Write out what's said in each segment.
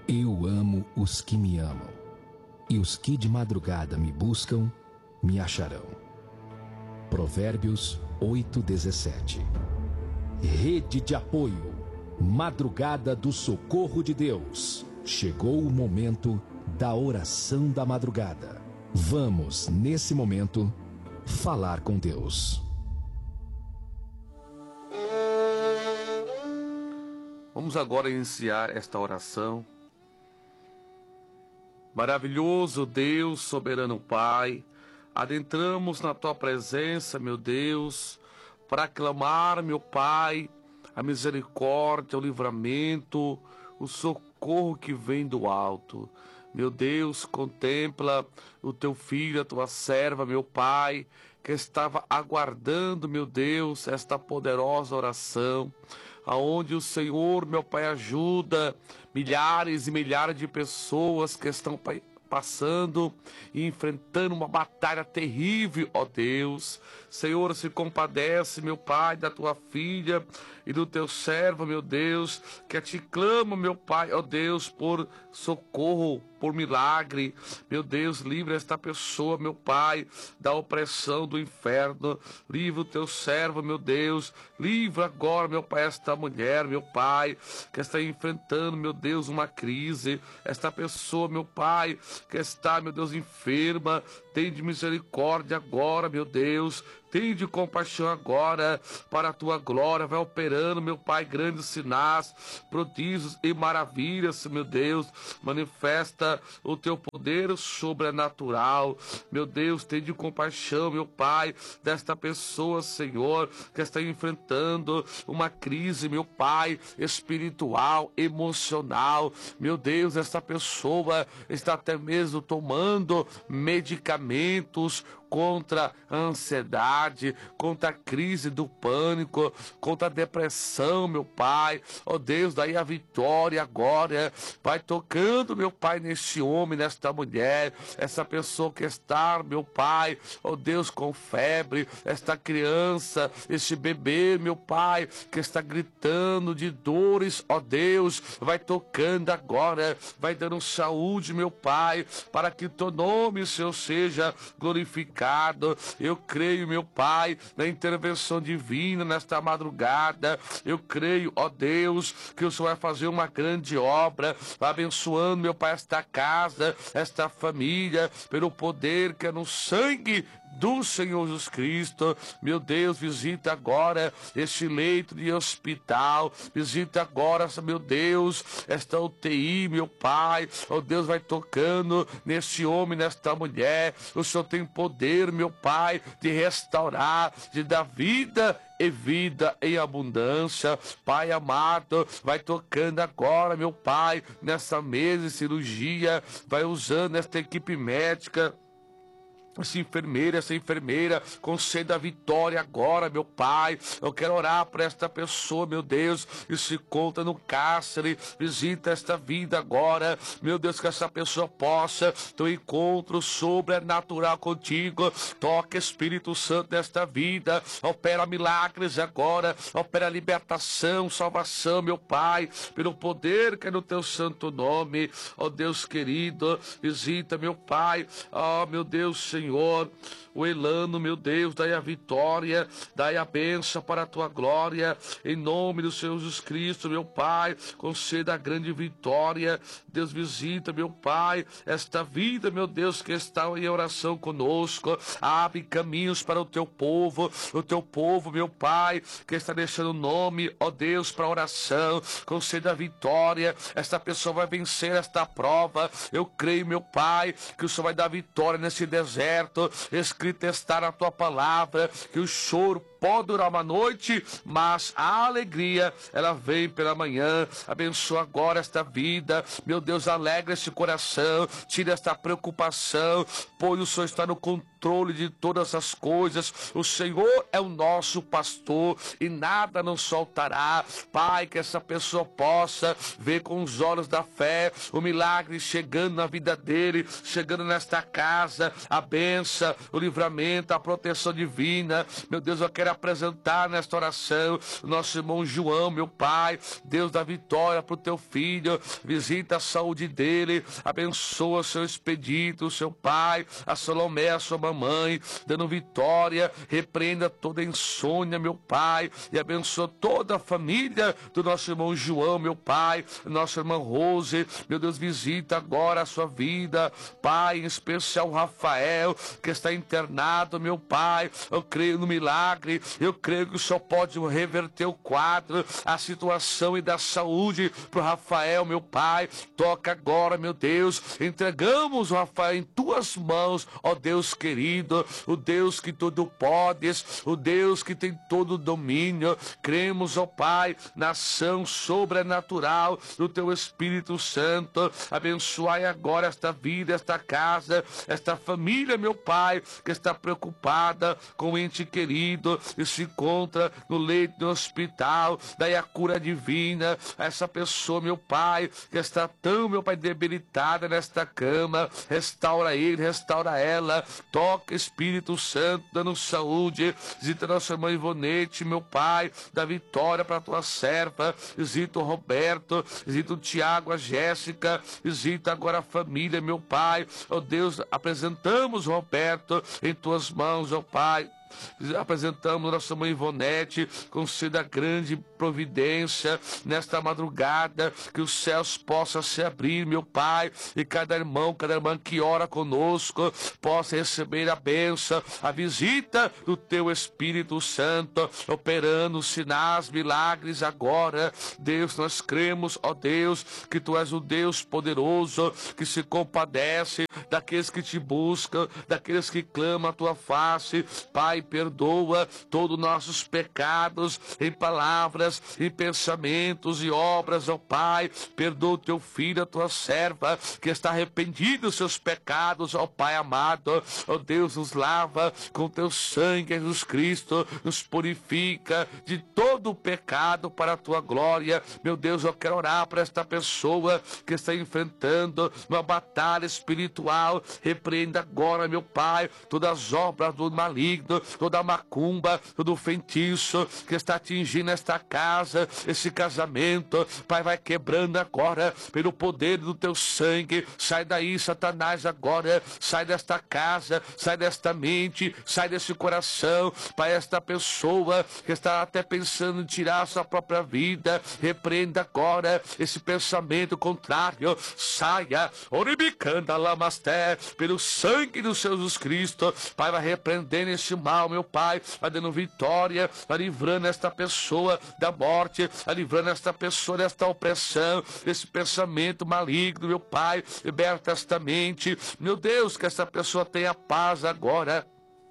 Eu amo os que me amam, e os que de madrugada me buscam, me acharão. Provérbios 8:17. Rede de apoio, Madrugada do Socorro de Deus. Chegou o momento da oração da madrugada. Vamos, nesse momento, falar com Deus. Vamos agora iniciar esta oração. Maravilhoso Deus, soberano Pai, adentramos na Tua presença, meu Deus, para clamar, meu Pai, a misericórdia, o livramento, o socorro que vem do alto. Meu Deus, contempla o Teu filho, a Tua serva, meu Pai, que estava aguardando, meu Deus, esta poderosa oração, aonde o Senhor, meu Pai, ajuda milhares e milhares de pessoas que estão passando e enfrentando uma batalha terrível, ó Deus. Senhor, se compadece, meu Pai, da Tua filha e do Teu servo, meu Deus, que te clamo, meu Pai, ó Deus, por socorro, por milagre. Meu Deus, livra esta pessoa, meu Pai, da opressão do inferno. Livra o Teu servo, meu Deus. Livra agora, meu Pai, esta mulher, meu Pai, que está enfrentando, meu Deus, uma crise. Esta pessoa, meu Pai, que está, meu Deus, enferma. Tem de misericórdia agora, meu Deus. Tem de compaixão agora, para a Tua glória. Vai operando, meu Pai, grandes sinais, prodígios e maravilhas, meu Deus. Manifesta o Teu poder sobrenatural. Meu Deus, tem de compaixão, meu Pai, desta pessoa, Senhor, que está enfrentando uma crise, meu Pai, espiritual, emocional. Meu Deus, esta pessoa está até mesmo tomando medicamentos contra a ansiedade, contra a crise do pânico, contra a depressão, meu Pai. Ó Deus, daí a vitória agora. Vai tocando, meu Pai, neste homem, nesta mulher, essa pessoa que está, meu Pai, ó Deus, com febre, esta criança, este bebê, meu Pai, que está gritando de dores, ó Deus, vai tocando agora, vai dando saúde, meu Pai, para que Teu nome, Senhor, seja glorificado. Eu creio, meu Pai, na intervenção divina nesta madrugada. Eu creio, ó Deus, que o Senhor vai fazer uma grande obra, abençoando, meu Pai, esta casa, esta família, pelo poder que é no sangue do Senhor Jesus Cristo. Meu Deus, visita agora este leito de hospital, visita agora, meu Deus, esta UTI, meu Pai. Oh Deus, vai tocando neste homem, nesta mulher. O Senhor tem poder, meu Pai, de restaurar, de dar vida e vida em abundância. Pai amado, vai tocando agora, meu Pai, nessa mesa de cirurgia, vai usando esta equipe médica, essa enfermeira, conceda a vitória agora, meu Pai. Eu quero orar por esta pessoa, meu Deus, que se encontra no cárcere. Visita esta vida agora, meu Deus, que essa pessoa possa ter um encontro sobrenatural contigo. Toca, Espírito Santo, nesta vida, opera milagres agora, opera libertação, salvação, meu Pai, pelo poder que é no Teu santo nome. Ó Deus querido, visita, meu Pai, ó meu Deus, Senhor, o Elano, meu Deus, dai a vitória, dai a bênção para a Tua glória, em nome do Senhor Jesus Cristo, meu Pai, conceda a grande vitória. Deus, visita, meu Pai, esta vida, meu Deus, que está em oração conosco. Abre caminhos para o Teu povo, meu Pai, que está deixando o nome, ó Deus, para oração. Conceda a vitória. Esta pessoa vai vencer esta prova. Eu creio, meu Pai, que o Senhor vai dar vitória nesse deserto. Escrito está na Tua palavra que o choro pode durar uma noite, mas a alegria, ela vem pela manhã. Abençoa agora esta vida, meu Deus, alegra esse coração, tira esta preocupação, pois o Senhor está no controle de todas as coisas. O Senhor é o nosso pastor e nada nos soltará. Pai, que essa pessoa possa ver com os olhos da fé o milagre chegando na vida dele, chegando nesta casa, a bênção, o livramento, a proteção divina. Meu Deus, eu quero apresentar nesta oração o nosso irmão João, meu Pai, Deus da vitória para o teu filho, visita a saúde dele, abençoa seu expedito, seu pai, a Salomé, a sua mamãe, dando vitória, repreenda toda insônia, meu Pai, e abençoa toda a família do nosso irmão João, meu Pai, nossa irmã Rose, meu Deus, visita agora a sua vida, Pai, em especial o Rafael, que está internado, meu Pai, eu creio no milagre, eu creio que o Senhor pode reverter o quadro, a situação e da saúde para o Rafael, meu Pai, toca agora, meu Deus, entregamos o Rafael em tuas mãos, ó Deus querido, o Deus que tudo podes, o Deus que tem todo o domínio, cremos, ó Pai, na ação sobrenatural do teu Espírito Santo, abençoai agora esta vida, esta casa, esta família, meu Pai, que está preocupada com o ente querido e se encontra no leito do hospital, daí a cura divina, essa pessoa, meu Pai, que está tão, meu Pai, debilitada nesta cama, restaura ele, restaura ela, toca Espírito Santo, dando saúde, visita nossa irmã Ivonete, meu Pai, dá vitória para a tua serva, visita o Roberto, visita o Tiago, a Jéssica, visita agora a família, meu Pai, ó Deus, apresentamos o Roberto em tuas mãos, ó Pai. Apresentamos nossa mãe Ivonete, conceda grande providência nesta madrugada, que os céus possam se abrir, meu Pai, e cada irmão, cada irmã que ora conosco possa receber a bênção, a visita do teu Espírito Santo, operando sinais, milagres agora. Deus, nós cremos, ó Deus, que tu és o Deus poderoso, que se compadece daqueles que te buscam, daqueles que clamam a tua face. Pai, perdoa todos os nossos pecados em palavras, em pensamentos e obras, ó Pai. Perdoa o teu filho, a tua serva, que está arrependido dos seus pecados, ó Pai amado. Ó Deus, nos lava com teu sangue, Jesus Cristo, nos purifica de todo o pecado para a tua glória. Meu Deus, eu quero orar para esta pessoa que está enfrentando uma batalha espiritual. Repreenda agora, meu Pai, todas as obras do maligno, toda a macumba, todo o feitiço que está atingindo esta casa, esse casamento. Pai, vai quebrando agora pelo poder do teu sangue. Sai daí, Satanás, agora. Sai desta casa, sai desta mente, sai desse coração. Pai, esta pessoa que está até pensando em tirar a sua própria vida, repreenda agora esse pensamento contrário. Saia, oribicanda lamasté, pelo sangue do Senhor Jesus Cristo. Pai, vai repreendendo esse mal, meu Pai, vai dando vitória, vai livrando esta pessoa da morte, vai livrando esta pessoa desta opressão, desse pensamento maligno, meu Pai. Liberta esta mente, meu Deus, que esta pessoa tenha paz agora,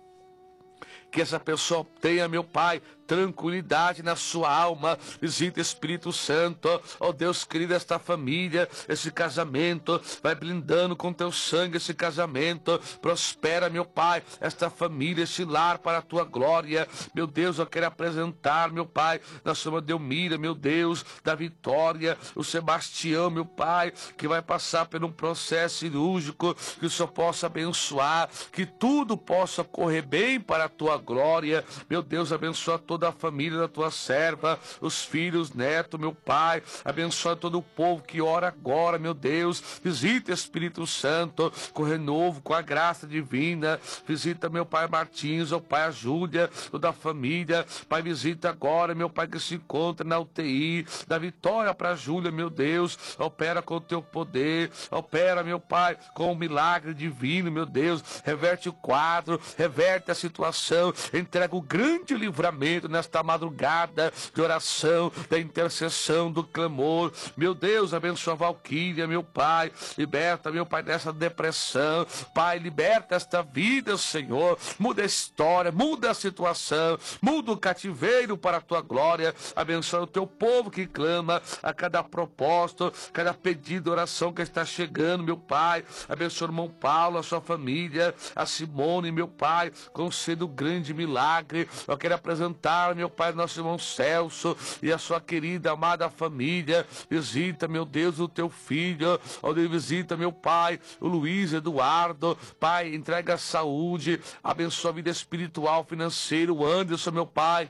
que essa pessoa tenha, meu Pai, tranquilidade na sua alma. Visita Espírito Santo, ó Deus querido, esta família, esse casamento, vai blindando com teu sangue esse casamento. Prospera, meu Pai, esta família, esse lar para a tua glória. Meu Deus, eu quero apresentar, meu Pai, nossa irmã Delmira, meu Deus, da Vitória, o Sebastião, meu Pai, que vai passar por um processo cirúrgico, que o Senhor possa abençoar, que tudo possa correr bem para a tua glória. Meu Deus, abençoa toda a família da tua serva, os filhos, netos, meu Pai, abençoa todo o povo que ora agora, meu Deus. Visita Espírito Santo com renovo, com a graça divina. Visita, meu Pai Martins, ó Pai, a Júlia, toda a família. Pai, visita agora, meu Pai, que se encontra na UTI, dá vitória para a Júlia, meu Deus. Opera com o teu poder, opera, meu Pai, com o milagre divino, meu Deus. Reverte o quadro, reverte a situação, entrega o grande livramento nesta madrugada de oração, da intercessão, do clamor. Meu Deus, abençoa a Valquíria, meu Pai, liberta, meu Pai, dessa depressão. Pai, liberta esta vida, Senhor, muda a história, muda a situação, muda o cativeiro para a tua glória. Abençoa o teu povo que clama a cada propósito, cada pedido de oração que está chegando, meu Pai. Abençoa o irmão Paulo, a sua família, a Simone, meu Pai, conceda o grande milagre. Eu quero apresentar visitar, meu Pai, nosso irmão Celso e a sua querida, amada família. Visita, meu Deus, o teu filho. Ó Deus, visita, meu Pai, o Luiz Eduardo. Pai, entrega a saúde, abençoa a vida espiritual, financeira, o Anderson, meu Pai.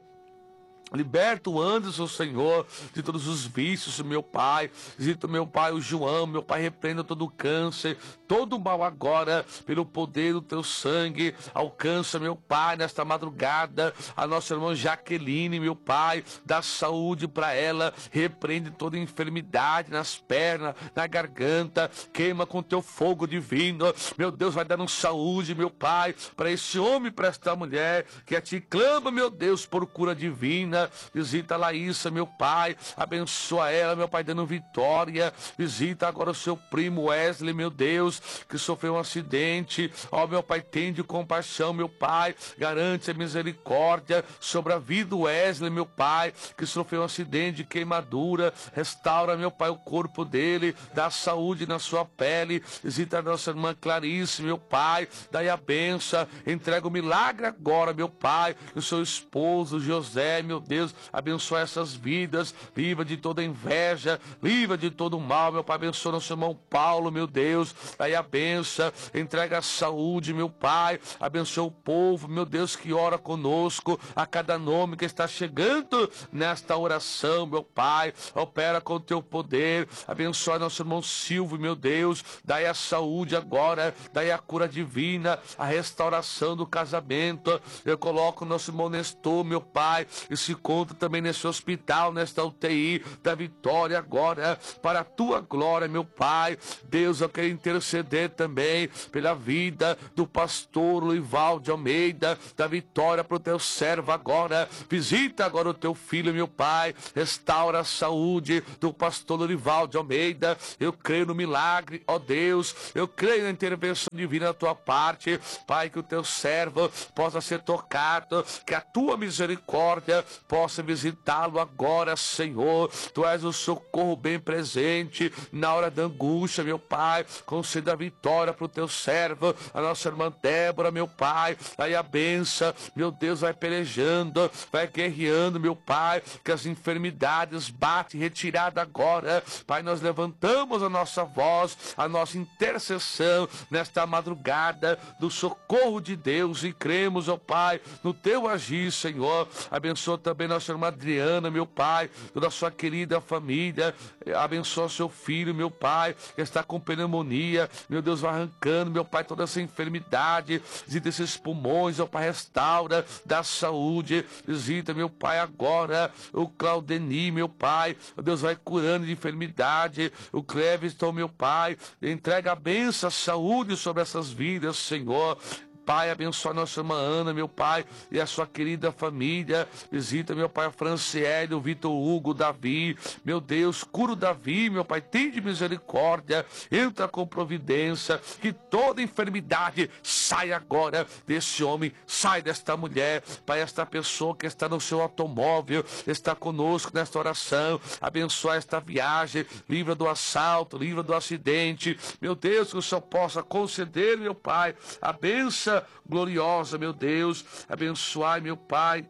Liberta o Anderson, Senhor, de todos os vícios, meu Pai. Visita, meu Pai, o João, meu Pai, repreenda todo o câncer, todo o mal agora, pelo poder do teu sangue. Alcança, meu Pai, nesta madrugada, a nossa irmã Jaqueline, meu Pai, dá saúde para ela. Repreende toda enfermidade nas pernas, na garganta. Queima com teu fogo divino. Meu Deus, vai dando saúde, meu Pai, para esse homem, para esta mulher, que a ti clama, meu Deus, por cura divina. Visita a Laísa, meu Pai, abençoa ela, meu Pai, dando vitória. Visita agora o seu primo Wesley, meu Deus, que sofreu um acidente. Ó, meu Pai, tende compaixão, meu Pai, garante a misericórdia sobre a vida do Wesley, meu Pai, que sofreu um acidente de queimadura. Restaura, meu Pai, o corpo dele, dá saúde na sua pele. Visita a nossa irmã Clarice, meu Pai, dai a benção, entrega o milagre agora, meu Pai, o seu esposo José, meu Deus, abençoa essas vidas, livra de toda inveja, livra de todo mal, meu Pai, abençoa nosso irmão Paulo, meu Deus, aí a benção, entrega a saúde, meu Pai, abençoa o povo, meu Deus, que ora conosco, a cada nome que está chegando nesta oração, meu Pai, opera com o teu poder, abençoa nosso irmão Silvio, meu Deus, dai a saúde agora, dai a cura divina, a restauração do casamento. Eu coloco o nosso irmão Nestor, meu Pai, e se encontra também nesse hospital, nesta UTI da Vitória agora, para a tua glória, meu Pai. Deus, eu quero interceder também pela vida do pastor Luival de Almeida, da Vitória, para o teu servo agora. Visita agora o teu filho, meu Pai, restaura a saúde do pastor Luival de Almeida. Eu creio no milagre, ó Deus, eu creio na intervenção divina da tua parte, Pai, que o teu servo possa ser tocado, que a tua misericórdia possa visitá-lo agora, Senhor. Tu és o socorro bem presente na hora da angústia, meu Pai. Conceda a vitória para o teu servo, a nossa irmã Débora, meu Pai. Aí a benção, meu Deus, vai pelejando, vai guerreando, meu Pai, que as enfermidades batem retirada agora. Pai, nós levantamos a nossa voz, a nossa intercessão nesta madrugada do socorro de Deus e cremos, ó Pai, no teu agir, Senhor. Abençoa também nossa irmã Adriana, meu Pai, toda a sua querida família. Abençoa seu filho, meu Pai, que está com pneumonia. Meu Deus, vai arrancando, meu Pai, toda essa enfermidade. Visita esses pulmões, ó Pai, restaura, dá saúde. Visita, meu Pai, agora o Claudeni, meu Pai. Meu Deus, vai curando de enfermidade. O Cleviston, meu Pai, entrega a bênção, a saúde sobre essas vidas, Senhor. Pai, abençoa nossa irmã Ana, meu Pai, e a sua querida família. Visita, meu Pai, a Franciele, o Vitor Hugo, o Davi. Meu Deus, cura o Davi, meu Pai, tem de misericórdia. Entra com providência, que toda enfermidade saia agora desse homem, sai desta mulher. Pai, esta pessoa que está no seu automóvel, está conosco nesta oração. Abençoa esta viagem, livra do assalto, livra do acidente. Meu Deus, que o Senhor possa conceder, meu Pai, a bênção gloriosa, meu Deus. Abençoai, meu Pai,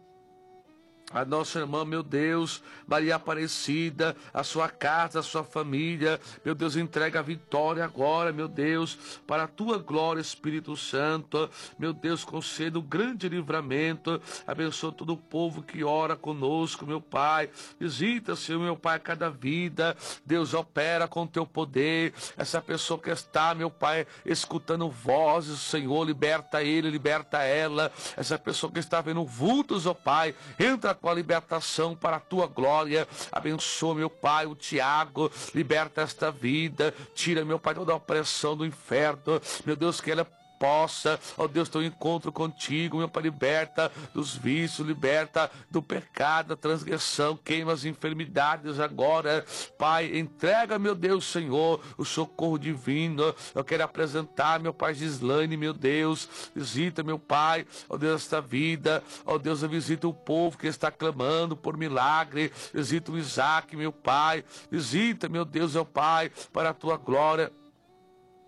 a nossa irmã, meu Deus, Maria Aparecida, a sua casa, a sua família. Meu Deus, entrega a vitória agora, meu Deus, para a tua glória, Espírito Santo. Meu Deus, conceda um grande livramento. Abençoa todo o povo que ora conosco, meu Pai. Visita, Senhor, meu Pai, cada vida. Deus, opera com teu poder. Essa pessoa que está, meu Pai, escutando vozes, Senhor, liberta ele, liberta ela. Essa pessoa que está vendo vultos, ó Pai, entra com a libertação para a tua glória. Abençoa, meu Pai, o Tiago, liberta esta vida, tira, meu Pai, toda a opressão do inferno. Meu Deus, que ela possa, ó Deus, teu encontro contigo, meu Pai, liberta dos vícios, liberta do pecado, da transgressão, queima as enfermidades agora, Pai, entrega, meu Deus, Senhor, o socorro divino. Eu quero apresentar, meu Pai, Gislaine, meu Deus, visita, meu Pai, ó Deus, esta vida, ó Deus, visita o povo que está clamando por milagre, visita o Isaac, meu Pai, visita, meu Deus, ó Pai, para a tua glória.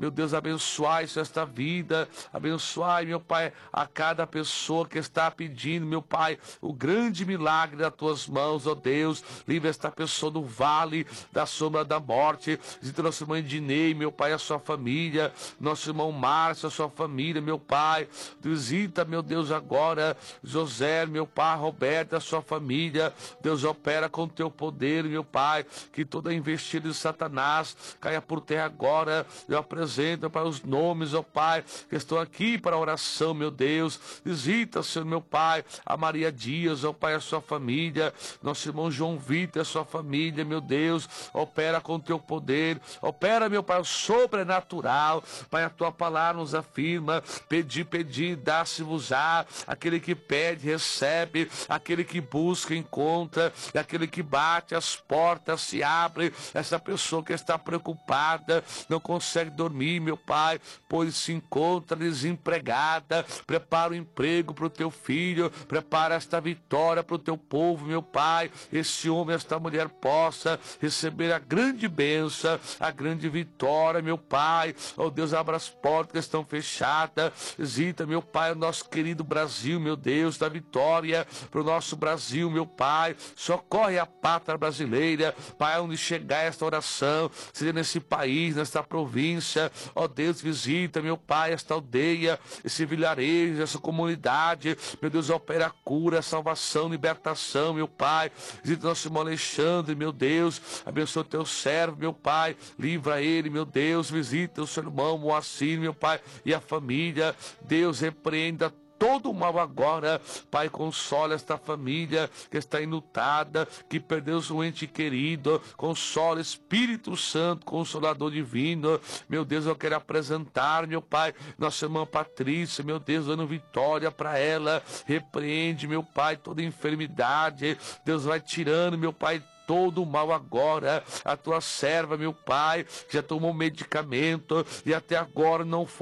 meu Deus, abençoai esta vida, abençoai, meu Pai, a cada pessoa que está pedindo, meu Pai, o grande milagre das tuas mãos, ó Deus. Livra esta pessoa do vale da sombra da morte. Visita nosso irmão Ednei, meu Pai, a sua família, nosso irmão Márcio, a sua família, meu Pai. Visita, meu Deus, agora José, meu Pai, Roberto, a sua família. Deus, opera com teu poder, meu Pai, que toda investida de Satanás caia por terra agora. Eu apresento para os nomes, ó Pai, que estão aqui para a oração, meu Deus. Visita, Senhor, meu Pai, a Maria Dias, ó Pai, a sua família, nosso irmão João Vitor, a sua família, meu Deus. Opera com teu poder, opera, meu Pai, o sobrenatural. Pai, a tua palavra nos afirma: pedi, dá-se-vos-á. Aquele que pede, recebe. Aquele que busca, encontra. E aquele que bate, as portas se abrem. Essa pessoa que está preocupada, não consegue dormir, meu Pai, pois se encontra desempregada. Prepara o emprego para o teu filho, prepara esta vitória para o teu povo, meu Pai. Esse homem, esta mulher possa receber a grande bênção, a grande vitória, meu Pai. Oh Deus, abra as portas que estão fechadas. Visita, meu Pai, o nosso querido Brasil, meu Deus, da vitória para o nosso Brasil, meu Pai. Socorre a pátria brasileira, Pai, onde chegar esta oração, seja nesse país, nesta província. Ó Deus, visita, meu Pai, esta aldeia, esse vilarejo, essa comunidade. Meu Deus, opera a cura, salvação, libertação, meu Pai. Visita nosso irmão Alexandre, meu Deus. Abençoa o teu servo, meu Pai. Livra ele, meu Deus. Visita o seu irmão Moacir, meu Pai, e a família. Deus, repreenda todo o mal agora. Pai, consola esta família que está enlutada, que perdeu o ente querido. Consola, Espírito Santo, Consolador divino. Meu Deus, eu quero apresentar, meu Pai, nossa irmã Patrícia, meu Deus, dando vitória para ela. Repreende, meu Pai, toda enfermidade. Deus vai tirando, meu Pai, todo o mal agora. A tua serva, meu Pai, já tomou medicamento e até agora não foi